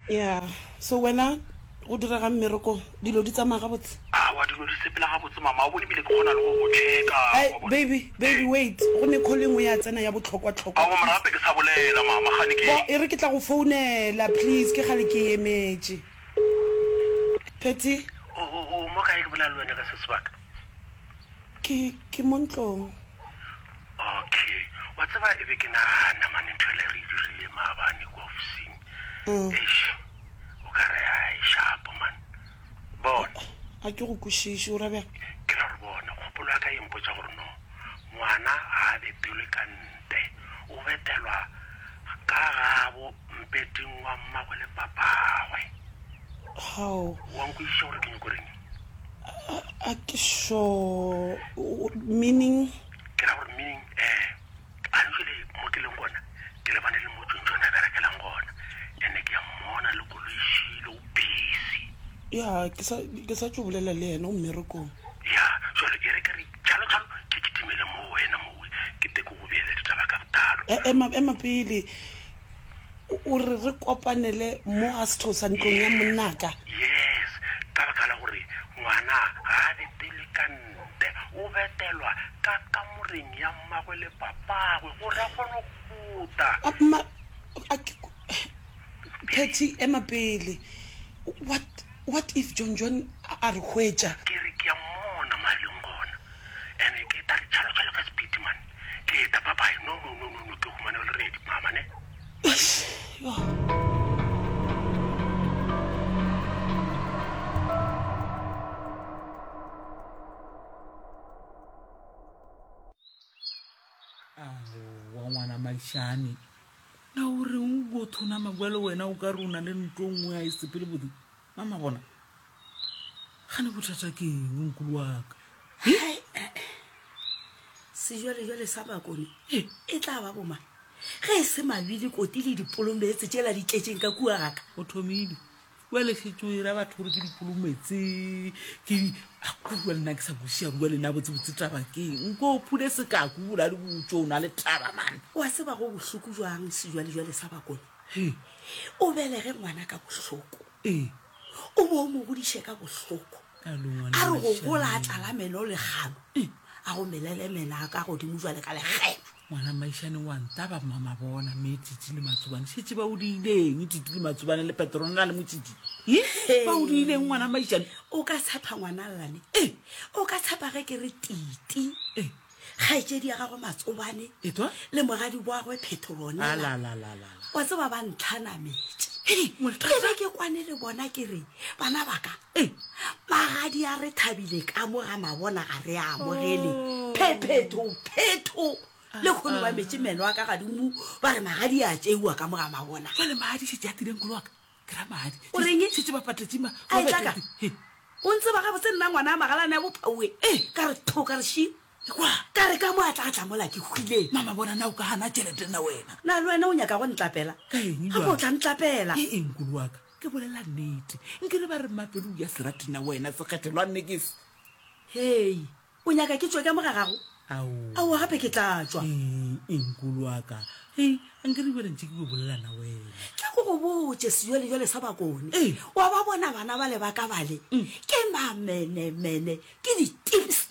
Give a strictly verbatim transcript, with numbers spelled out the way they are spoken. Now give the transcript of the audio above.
Yeah, so wena o dira ga mmereko dilo di tsamaya ga botse. Ah, wa dilo di sepela ga botse mama, o bone bile ke gona le go go checka. Hey baby, baby wait. Go ne calling o ya tsena ya botlhokwa tlhokwa. A o marape ke sa bolela mama, ga ne ke. Bo e re ke tla go founela please ke gale ke emetse. Petty, O o mo kae ke bolela le wena ka se sebaka? ke ke montlong. Okay. Wa tseba e be ke na na mane ntwele re dirile maabane go ofising. Mm. Eish. O ka re ai sharp man. Bon. A ke go kushishi o rabe. Ke ra re bona kgopolo ya ka e mpotsa gore no ngwana a be pele ka nte o betelwa ka gabo mpeting wa mmagwe le papagwe. How? Wa nkwisha gore ke nyoko reng? A ke sure meaning Ke ra gore meaning eh a ntšwele mo ke leng gona ke le bane le mo tsontšo na berekelang gona ene ke ya mmona le koloishile o busy. ya ke sa ke sa tšobolela le ena o mmerekong. Ya jwale e re ke re tšalo tšalo ke kitimele mo wena mo ke te ko go beele ditaba ka botalo. ema ema pele o re re kopanele mo a setho sa ntlong ya monnaka. Yes ka baka la gore ngwana ga be pele ka nte o betelwa ka kamoreng ya mmagwe le papagwe gore a kgone go futa. Ama Petty ema pele what what if John John a re hwetša ke re ke ya mmona maleng gona ene ke ta re tšalo tšalo ka speed man ke ta papai no no no no no ke humane already mama ne. Yo. wa ngwana maishane na o re o go thona magwele wena o ka rona le ntlo nngwe a e sepele bodi mama bona ga ne bothata ke eng nkulu wa ka sejwalejwale sa bakone e tla ba boma ge e se mabidi koti le dipolometse tšela di tletseng ka kua gaka o thomile wa lesetso e ra batho gore ke dipolometse ke a kua le nna ke sa busia bua le nna botsebotse taba keng nko o phule se ka kula le botso o na le taba man wa se ba go bohloko jwang sejwalejwale sa bakone he o belege ngwana ka bohloko e o bo o mo godiše ka bohloko ka lo ngwana a re go Maishane. gola a tlala meno le gano a go melele mena ka godimo jwale ka legema ngwana maishane wa ntaba mama bona mme titi le matsobane setse ba o diileng titi le matsobane le petrone na le motiti ba o diileng ngwana maishane o ka tshepa ngwana llane e o ka tshepa ge ke re titi e kgaetsedi ya gago matsobane e twa le mogadi boagwe petrone a la la la la wa tseba ba ntlhanametse molta- ke be ke kwane le bona ke re bana baka e magadi a re thabile ka mo ga mabona ga re amogele phephetho phetho le kgone ba metse meno wa ka gadimo ba re magadi a tšeiwa ka mo ga mabona jale maadi setse a tireng kolo waka ke ra maadi O reng e? setse ba patletsima a e tlaka o ntse ba gabotse nna ngwana a magalane ya bophauwe e ka re tho ka re shi kwa ka re ka mo a tla tla mola ke hwileng mama bona na o ka gana tšhelete nna wena na le wena o nyaka go ntlapela ka eng ga go tla ntlapela ke eng kolo waka ke bolela nnete nke re ba re mapelo ya seratina wena sekgethelwa nne ke se hei o nyaka ke tswe ka mo ga gago ao ao gape ke tla tswa eng kolo waka hei anke re belentse ke go bolelana wena ke go go botse sejwalejwale sa bakone Ee. wa ba bona bana ba le baka bale ke mamenemene ke di-tips